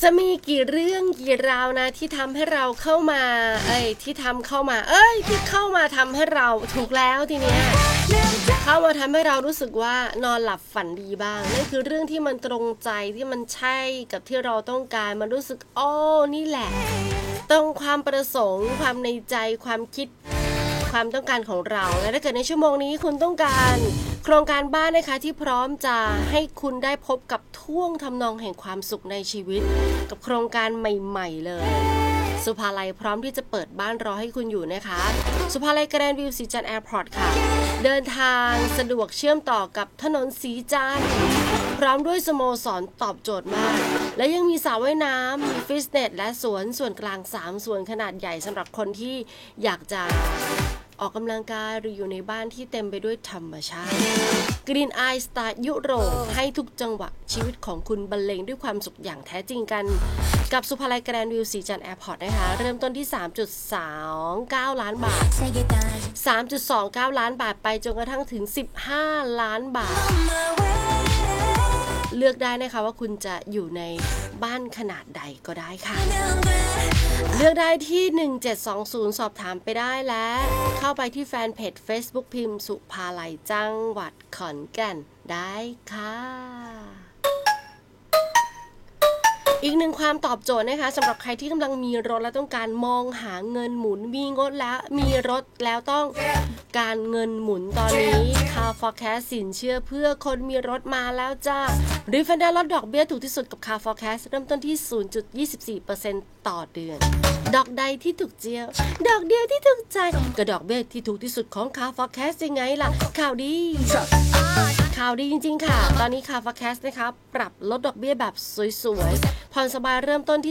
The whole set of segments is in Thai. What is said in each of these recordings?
จะมีกี่เรื่องกี่ราวนะที่ทำให้เราเข้ามาที่เข้ามาทำให้เราถูกแล้วทีเนี้ยเข้ามาทำให้เรารู้สึกว่านอนหลับฝันดีบ้างนั่นคือเรื่องที่มันตรงใจที่มันใช่กับที่เราต้องการมันรู้สึกนี่แหละตรงความประสงค์ความในใจความคิดความต้องการของเราและถ้าเกิดในชั่วโมงนี้คุณต้องการโครงการบ้านนะคะที่พร้อมจะให้คุณได้พบกับท่วงทำนองแห่งความสุขในชีวิตกับโครงการใหม่ๆเลยสุภาลัยพร้อมที่จะเปิดบ้านรอให้คุณอยู่นะคะสุภาลัยแกรนด์วิวสีจันทร์แอร์พอร์ตค่ะเดินทางสะดวกเชื่อมต่อกับถนนสีจันทร์พร้อมด้วยสโมสรตอบโจทย์มากและยังมีสระว่ายน้ำมีฟิตเนสและสวนส่วนกลาง3ส่วนขนาดใหญ่สำหรับคนที่อยากจะออกกำลังกายหรืออยู่ในบ้านที่เต็มไปด้วยธรรมชาติ Green Eye สไตล์ยุโรปให้ทุกจังหวะชีวิตของคุณบรรเลงด้วยความสุขอย่างแท้จริงกันกับสุภาลัยแกรนด์วิวสีจันทร์แอร์พอร์ตนะคะเริ่มต้นที่ 3.29 ล้านบาท 3.29 ล้านบาทไปจนกระทั่งถึง15ล้านบาทเลือกได้นะคะว่าคุณจะอยู่ในบ้านขนาดใดก็ได้ค่ะเลือกได้ที่1720สอบถามไปได้และเข้าไปที่แฟนเพจ Facebook พิมพ์สุภาลัยจังหวัดขอนแก่นได้ค่ะอีกหนึ่งความตอบโจทย์นะคะสำหรับใครที่กำลังมีรถและต้องการมองหาเงินหมุนมีรถแล้วต้องการเงินหมุนตอนนี้ Car Forecast สินเชื่อเพื่อคนมีรถมาแล้วจ้ารีฟันได้ลดดอกเบี้ยถูกที่สุดกับ Car Forecast เริ่มต้นที่ 0.24% ต่อเดือนดอกใดที่ถูกเจียวดอกเดียวที่ถูกใจก็ดอกเบี้ยที่ถูกที่สุดของ Car Forecast ยังไงล่ะข่าวดีจริงๆค่ะตอนนี้ Car Forecast นะคะปรับลดดอกเบี้ยแบบสวยๆผ่อนสบายเริ่มต้นที่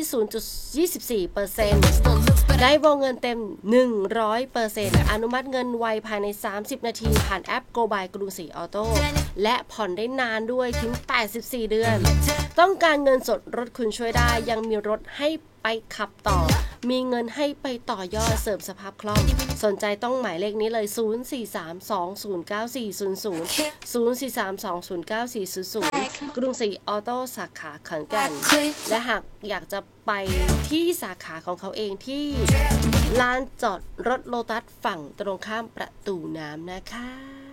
0.24% ได้วงเงินเต็ม 100% อนุมัติเงินไวภายใน30นาทีผ่านแอป Go by กรุงศรีออโต้และผ่อนได้นานด้วยถึง84เดือนต้องการเงินสดรถคุณช่วยได้ยังมีรถให้ไปขับต่อมีเงินให้ไปต่อยอดเสริมสภาพคล่องสนใจต้องหมายเลขนี้เลย 043209400 กรุงศรีออโต้สาขาขอนแก่นและหากอยากจะไปที่สาขาของเขาเองที่ลานจอดรถโลตัสฝั่งตรงข้ามประตูน้ำนะคะ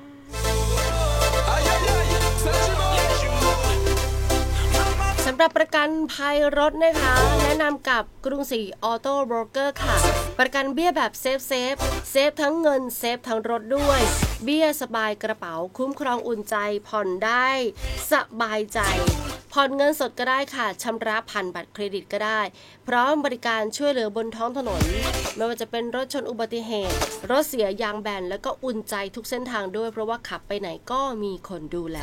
สำหรับประกันภัยรถนะคะแนะนำกับกรุงศรีออโต้โบรกเกอร์ค่ะประกันเบี้ยแบบเซฟทั้งเงินเซฟทั้งรถด้วยเบี้ยสบายกระเป๋าคุ้มครองอุ่นใจผ่อนได้สบายใจผ่อนเงินสดก็ได้ค่ะชำระผ่านบัตรเครดิตก็ได้พร้อมบริการช่วยเหลือบนท้องถนนไม่ว่าจะเป็นรถชนอุบัติเหตุรถเสียยางแบนแล้วก็อุ่นใจทุกเส้นทางด้วยเพราะว่าขับไปไหนก็มีคนดูแล